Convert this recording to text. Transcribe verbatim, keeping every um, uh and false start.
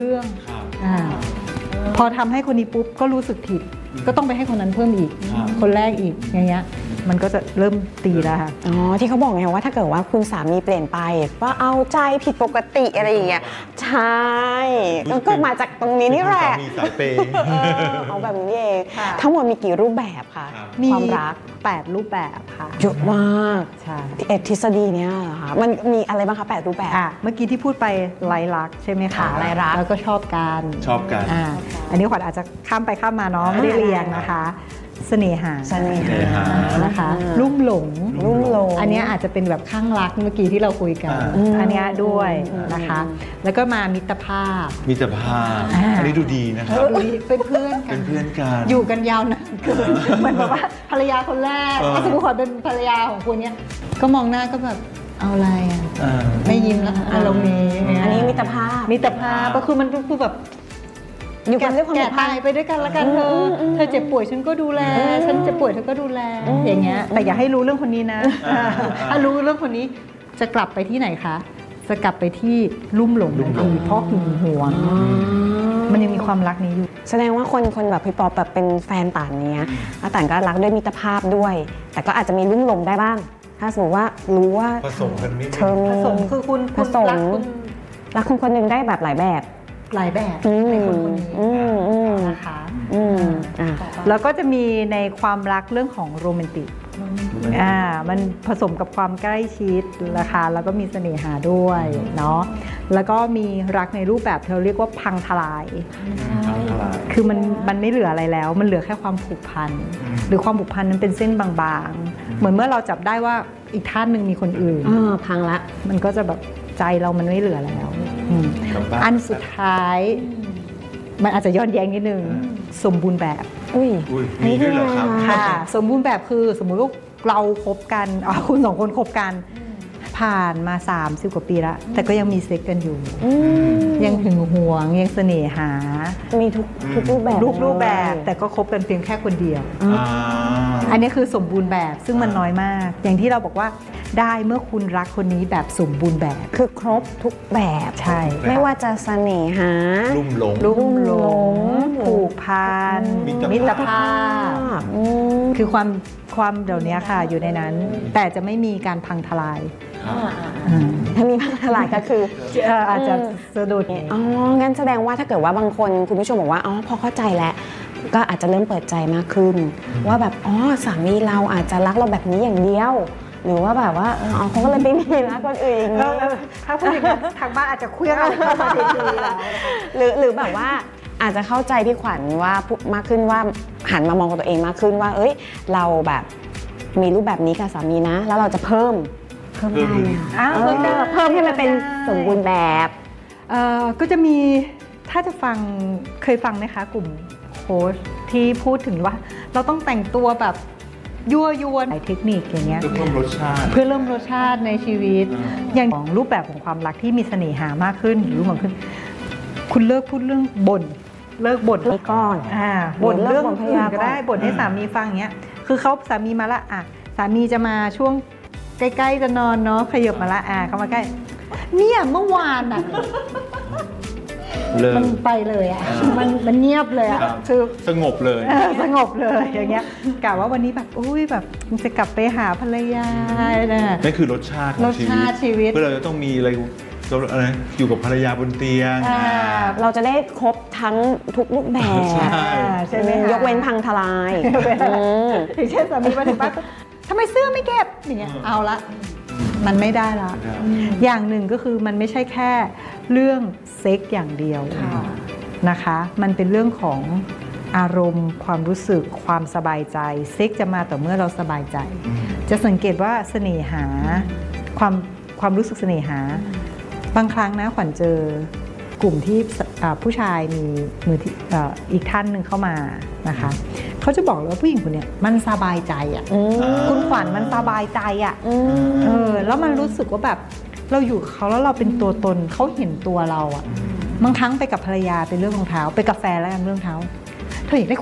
เรื่องอ่าพอทำให้คนนี้ปุ๊บก็รู้สึกผิดก็ต้องไปให้คนนั้นเพิ่มอีกคนแรกอีกอย่างเงี้ยมันก็จะเริ่มตีแล้วค่ะอ๋อที่เขาบอกไงว่าถ้าเกิดว่าคุณสามีเปลี่ยนไปว่าเอาใจผิดปกติอะไรอย่างเงี้ยใช่ก็มาจากตรงนี้นี่แหละมีสายเปย์เอาแบบนี้เองทั้งหมดมีกี่รูปแบบคะความรักแปดรูปแบบค่ะเยอะมากใช่เอทฤษฎีเนี้ยเหรอคะมันมีอะไรบ้างคะแปดรูปแบบอ่ะเมื่อกี้ที่พูดไปไลรักใช่ไหมคะไลรักแล้วก็ชอบกันชอบกันอ่าอันนี้ขวัญอาจจะข้ามไปข้ามมาเนาะไม่ได้เรียงนะคะเสน่หาเสน่หานะคะลุ่มหลงลุ่มหลงอันนี้อาจจะเป็นแบบข้างรักเมื่อกี้ที่เราคุยกันอันนี้ด้วยนะคะแล้วก็มามิตรภาพมิตรภาพอันนี้ดูดีนะครับเป็นเพื่อนกันเป็นเพื่อนกันอยู่กันยาวนานคือเหมือนแบบว่าภรรยาคนแรกถ้าสมมติขวัญเป็นภรรยาของคุณเนี้ยก็มองหน้าก็แบบเอาอะไรอ่ะไม่ยิ้มแล้วอารมณ์นี้อันนี้มิตรภาพมิตรภาพก็คือมันคือแบบอยู่กันด้วยความผูกพันไปด้วยกันแล้วกันเธอเธอเจ็บป่วยฉันก็ดูแลฉันเจ็บป่วยเธอก็ดูแลอย่างเงี้ยแต่อย่าให้รู้เรื่องคนนี้นะถ้ารู้เรื่องคนนี้จะกลับไปที่ไหนคะจะกลับไปที่ลุ่มหลงทันทีเพราะหึงหวงมันยังมีความรักนี้อยู่แสดงว่าคนคนแบบพี่ปอแบบเป็นแฟนต่างเนี้ยต่างก็รักด้วยมิตรภาพด้วยแต่ก็อาจจะมีลุ่มหลงได้บ้างถ้าสมมติว่ารู้ว่าผสมกันนิดนึงผสมคือคุณผสมรักคนคนหนึ่งได้แบบหลายแบบหลายแบบในคนคนนี้นะคะแล้วก็จะมีในความรักเรื่องของโรแมนติกอ่ามันผสมกับความใกล้ชิดนะคะแล้วก็มีเสน่หาด้วยเนาะแล้วก็มีรักในรูปแบบที่เราเรียกว่าพังทลายคือมันมันไม่เหลืออะไรแล้วมันเหลือแค่ความผูกพันหรือความผูกพันนั้นเป็นเส้นบางๆเหมือนเมื่อเราจับได้ว่าอีกท่านหนึ่งมีคนอื่นพังละมันก็จะแบบใจเรามันไม่เหลือแล้วอันสุดท้ายมันอาจจะย้อนแย้งนิดนึงสมบูรณ์แบบอุ้ยมีด้วยเหรอครับค่ะสมบูรณ์แบบคือสมมุติว่าเราคบกันอ๋อคุณสองคนคบกันผ่านมาสามสิบกว่าปีแล้วแต่ก็ยังมีเซ็กกันอยู่ยังหึงหวงยังเสน่หามีทุกทุกรูปแบบรูปรูปแบบแต่ก็คบกันเพียงแค่คนเดียวอันนี้คือสมบูรณ์แบบซึ่งมันน้อยมากอย่างที่เราบอกว่าได้เมื่อคุณรักคนนี้แบบสมบูรณ์แบบคือครบทุกแบบใช่ไม่ว่าจะเสน่หาลุ่มหลงลุ่มหลงผูกพันมิตรภาพคือความความเดี๋ยวนี้ค่ะอยู่ในนั้นแต่จะไม่มีการพังทลายถ้ามีพังทลายก็คืออาจจะสะดุดอ๋องั้นแสดงว่าถ้าเกิดว่าบางคนคุณผู้ชมบอกว่าอ๋อพอเข้าใจแล้วก็อาจจะเริ่มเปิดใจมากขึ้นว่าแบบอ๋อสามีเราอาจจะรักเราแบบนี้อย่างเดียวหรือว่าแบบว่าอ๋อเขาก็เลยไปมีรักคนอื่นอย่างนี้ถ้าพูดอย่างนั้นทางบ้านอาจจะเคลื่อนเข้ามาทีหรือหรือแบบว่าอาจจะเข้าใจพี่ขวัญว่ามากขึ้นว่าหันมามองตัวเองมากขึ้นว่าเอ้ยเราแบบมีรูปแบบนี้กับสามีนะแล้วเราจะเพิ่มเพิ่มได้ไหมเพิ่มเพิ่มให้มันเป็นสมบูรณ์แบบก็จะมีถ้าจะฟังเคยฟังไหมคะกลุ่มโค้ชที่พูดถึงว่าเราต้องแต่งตัวแบบยั่วยวนเทคนิคอย่างเงี้ยเพื่อเพิ่มรสชาติเพื่อเริ่มรสชาติในชีวิตอย่างของรูปแบบของความรักที่มีเสน่หามากขึ้นหรือมากขึ้นคุณเลิกพูดเรื่องบ่นเลิกบ่นนี้ก่อนอ่าบ่นเรื่องอื่นก็ได้บ่นให้สามีฟังอย่างเงี้ยคือเขาสามีมาละอ่ะสามีจะมาช่วงใกล้ๆจะนอนเนาะขยับมาละอ่ะเขามาใกล้เนี่ยเมื่อวานอ่ะมันไปเลยอ่ะมันมันเงียบเลยอ่ะคือสงบเลยสงบเลยอย่างเงี้ยกะว่าวันนี้แบบอุ้ยแบบจะกลับไปหาภรรยานะนั่นคือรสชาติของชีวิตเพื่อเราจะต้องมีอะไรอะไรอยู่กับภรรยาบนเตียงเราจะได้ครบทั้งทุกรูปแบบใช่ไหมยกเว้นพังทลายอย่างเช่นสามีมาถึงบ้านทำไมเสื้อไม่เก็บอย่างเงี้ยเอาละมันไม่ได้ละอย่างหนึ่งก็คือมันไม่ใช่แค่เรื่องเซ็กอย่างเดียวนะคะมันเป็นเรื่องของอารมณ์ความรู้สึกความสบายใจเซ็กจะมาต่อเมื่อเราสบายใจจะสังเกตว่าเสน่หาความความรู้สึกเสน่หาบางครั้งนะขวัญเจอกลุ่มที่ผู้ชายมีมือที่อีกท่านหนึ่งเข้ามานะคะเขาจะบอกเลยว่าผู้หญิงคนนี้มันสบายใจอ่ะคุณขวัญมันสบายใจอ่ะเออแล้วมันรู้สึกว่าแบบเราอยู่กับเขาแล้วเราเป็นตัวตนเขาเห็นตัวเราอ่ะบางครั้งไปกับภรรยาเป็นเรื่องรองเท้าไปกับแฟนแล้วกันเรื่องเท้าเธออยากได้